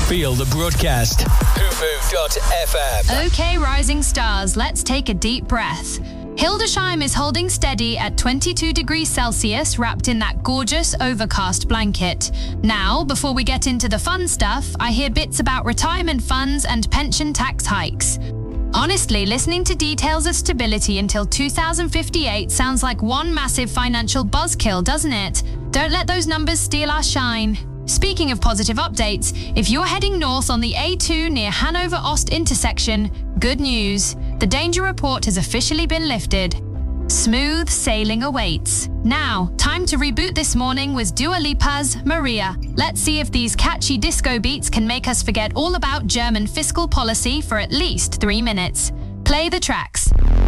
Feel the broadcast. Hoofoo.fm. Okay, rising stars, let's take a deep breath. Hildesheim is holding steady at 22 degrees Celsius, wrapped in that gorgeous overcast blanket. Now, before we get into the fun stuff, I hear bits about retirement funds and pension tax hikes. Honestly, listening to details of stability until 2058 sounds like one massive financial buzzkill, doesn't it? Don't let those numbers steal our shine. Speaking of positive updates, if you're heading north on the A2 near Hanover-Ost intersection, good news. The danger report has officially been lifted. Smooth sailing awaits. Now, time to reboot this morning with Dua Lipa's Maria. Let's see if these catchy disco beats can make us forget all about German fiscal policy for at least 3 minutes. Play the tracks.